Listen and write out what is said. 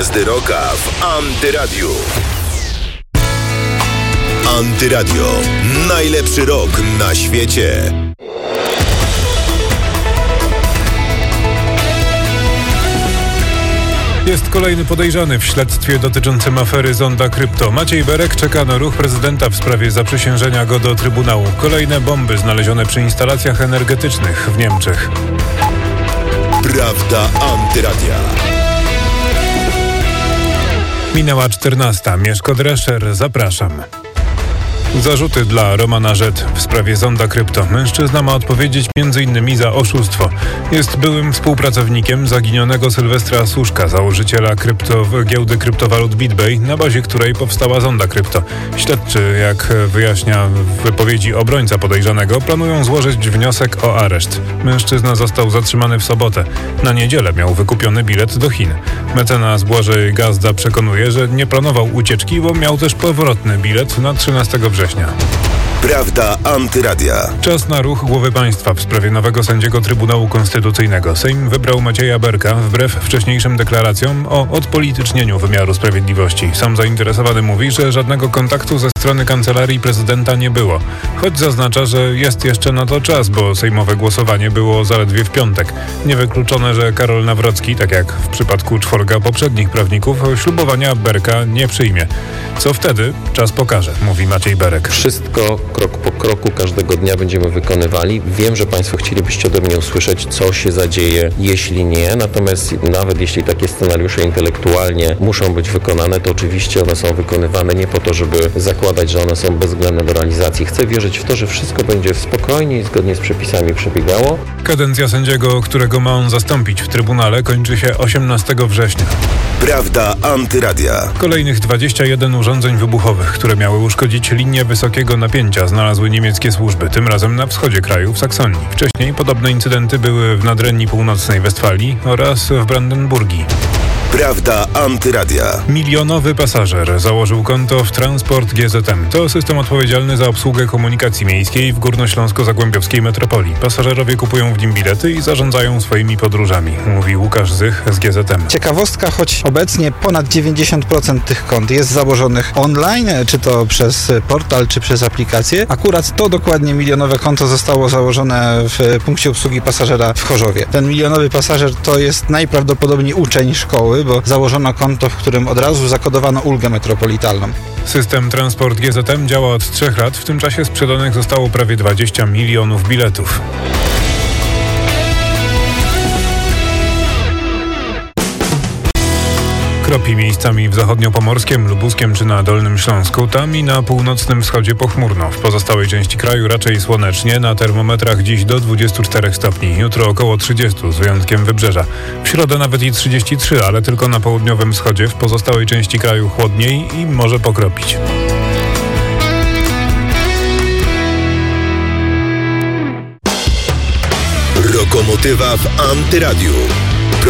Gwiazdy Rocka w Antyradiu. Antyradio. Najlepszy rock na świecie. Jest kolejny podejrzany w śledztwie dotyczącym afery Zonda Krypto. Maciej Berek czeka na ruch prezydenta w sprawie zaprzysiężenia go do Trybunału. Kolejne bomby znalezione przy instalacjach energetycznych w Niemczech. Prawda Antyradia. Minęła 14. Mieszko Drescher, zapraszam. Zarzuty dla Romana Rzet w sprawie Zonda Krypto. Mężczyzna ma odpowiedzieć m.in. za oszustwo. Jest byłym współpracownikiem zaginionego Sylwestra Suszka, założyciela giełdy kryptowalut BitBay, na bazie której powstała Zonda Krypto. Śledczy, jak wyjaśnia w wypowiedzi obrońca podejrzanego, planują złożyć wniosek o areszt. Mężczyzna został zatrzymany w sobotę. Na niedzielę miał wykupiony bilet do Chin. Mecenas Błażej Gazda przekonuje, że nie planował ucieczki, bo miał też powrotny bilet na 13 września. Prawda Antyradia. Czas na ruch głowy państwa w sprawie nowego sędziego Trybunału Konstytucyjnego. Sejm wybrał Macieja Berka wbrew wcześniejszym deklaracjom o odpolitycznieniu wymiaru sprawiedliwości. Sam zainteresowany mówi, że żadnego kontaktu ze strony Kancelarii Prezydenta nie było. Choć zaznacza, że jest jeszcze na to czas, bo sejmowe głosowanie było zaledwie w piątek. Niewykluczone, że Karol Nawrocki, tak jak w przypadku czworga poprzednich prawników, ślubowania Berka nie przyjmie. Co wtedy? Czas pokaże, mówi Maciej Berek. Wszystko krok po kroku każdego dnia będziemy wykonywali. Wiem, że Państwo chcielibyście ode mnie usłyszeć, co się zadzieje, jeśli nie. Natomiast nawet jeśli takie scenariusze intelektualnie muszą być wykonane, to oczywiście one są wykonywane nie po to, żeby zakładać, że one są bezwzględne do realizacji. Chcę wierzyć w to, że wszystko będzie spokojnie i zgodnie z przepisami przebiegało. Kadencja sędziego, którego ma on zastąpić w Trybunale, kończy się 18 września. Prawda Antyradia. Kolejnych 21 urządzeń wybuchowych, które miały uszkodzić linię wysokiego napięcia, znalazły niemieckie służby, tym razem na wschodzie kraju, w Saksonii. Wcześniej podobne incydenty były w Nadrenii Północnej Westfalii oraz w Brandenburgii. Prawda Antyradia. Milionowy pasażer założył konto w Transport GZM. To system odpowiedzialny za obsługę komunikacji miejskiej w górnośląsko-zagłębiowskiej metropolii. Pasażerowie kupują w nim bilety i zarządzają swoimi podróżami, mówi Łukasz Zych z GZM. Ciekawostka, choć obecnie ponad 90% tych kont jest założonych online, czy to przez portal, czy przez aplikację. Akurat to dokładnie milionowe konto zostało założone w punkcie obsługi pasażera w Chorzowie. Ten milionowy pasażer to jest najprawdopodobniej uczeń szkoły, bo założono konto, w którym od razu zakodowano ulgę metropolitalną. System Transport GZM działa od 3 lat. W tym czasie sprzedanych zostało prawie 20 milionów biletów. Kropi miejscami w zachodniopomorskiem, lubuskiem czy na Dolnym Śląsku. Tam i na północnym wschodzie pochmurno. W pozostałej części kraju raczej słonecznie. Na termometrach dziś do 24 stopni. Jutro około 30 z wyjątkiem wybrzeża. W środę nawet i 33, ale tylko na południowym wschodzie. W pozostałej części kraju chłodniej i może pokropić. Rokomotywa w Antyradiu.